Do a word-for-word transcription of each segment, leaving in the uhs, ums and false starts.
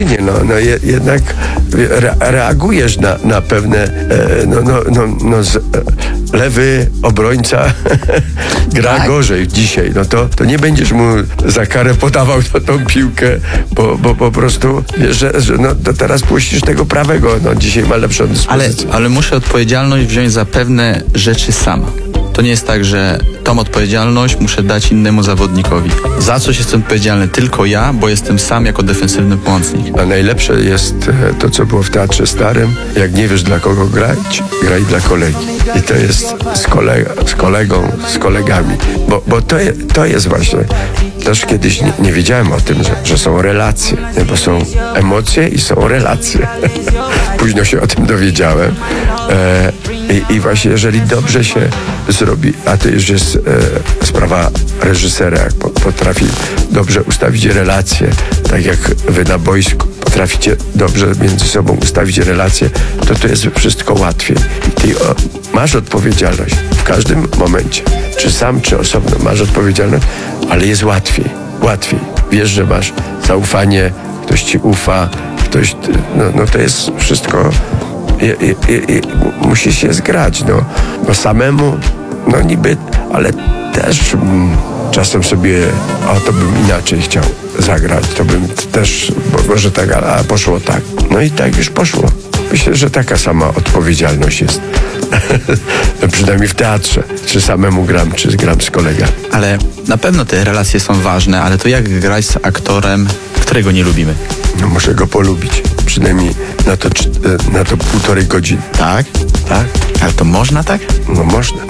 fajnie, no, no je, jednak re, reagujesz na, na pewne, e, no, no, no, no z, e, lewy obrońca gra tak. gorzej dzisiaj, no to, to nie będziesz mu za karę podawał to, tą piłkę, bo, bo po prostu wiesz, że, że no, to teraz puścisz tego prawego, no dzisiaj ma lepszą dyspozycję. Ale, ale muszę odpowiedzialność wziąć za pewne rzeczy sama. To nie jest tak, że tą odpowiedzialność muszę dać innemu zawodnikowi. Za coś jestem odpowiedzialny tylko ja, bo jestem sam jako defensywny pomocnik. A najlepsze jest to, co było w Teatrze Starym. Jak nie wiesz, dla kogo grać, graj dla kolegi. I to jest z, kolega, z kolegą, z kolegami. Bo, bo to, je, to jest właśnie... Też kiedyś nie, nie wiedziałem o tym, że, że są relacje. Nie? Bo są emocje i są relacje. Późno się o tym dowiedziałem. E, i, I właśnie jeżeli dobrze się zrobi, a to już jest e, sprawa reżysera, jak potrafi dobrze ustawić relacje, tak jak wy na boisku potraficie dobrze między sobą ustawić relacje, to to jest wszystko łatwiej. I ty o, masz odpowiedzialność w każdym momencie, czy sam, czy osobno masz odpowiedzialność, ale jest łatwiej, łatwiej. Wiesz, że masz zaufanie, ktoś ci ufa, ktoś, no, no to jest wszystko, i, i, i, i musi się zgrać, no, bo samemu, no niby, ale też mm, czasem sobie, o to bym inaczej chciał zagrać, to bym też, bo może tak, a poszło tak. No i tak już poszło. Myślę, że taka sama odpowiedzialność jest. Przynajmniej w teatrze. Czy samemu gram, czy gram z kolegami. Ale na pewno te relacje są ważne, ale to jak grać z aktorem, którego nie lubimy? No muszę go polubić. Przynajmniej na to, na to półtorej godziny. Tak? Tak? Ale to można tak? No można.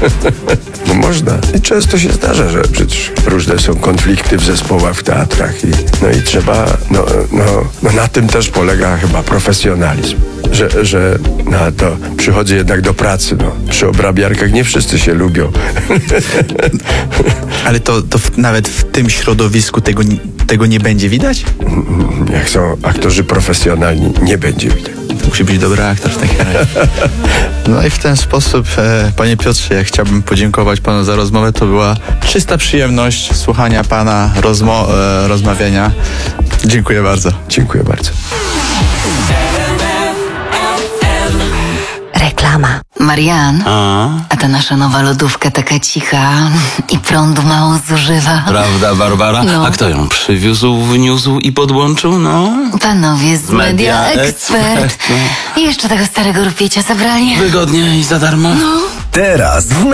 No można. I często się zdarza, że przecież różne są konflikty w zespołach, w teatrach i, no i trzeba, no, no, no na tym też polega chyba profesjonalizm. Że, że na to przychodzę jednak do pracy, no. Przy obrabiarkach nie wszyscy się lubią. Ale to, to w, nawet w tym środowisku tego, tego nie będzie widać? Jak są aktorzy profesjonalni, nie będzie widać. To musi być dobry aktor w takim razie. No i w ten sposób, e, panie Piotrze, ja chciałbym podziękować panu za rozmowę. To była czysta przyjemność słuchania pana rozmo- e, rozmawiania. Dziękuję bardzo. Dziękuję bardzo. Reklama. Marian, A? a ta nasza nowa lodówka taka cicha i prądu mało zużywa. Prawda, Barbara? No. A kto ją przywiózł, wniósł i podłączył? No. Panowie z Media Media Expert. Expert. I jeszcze tego starego rupiecia zabrali. Wygodnie i za darmo. No. Teraz w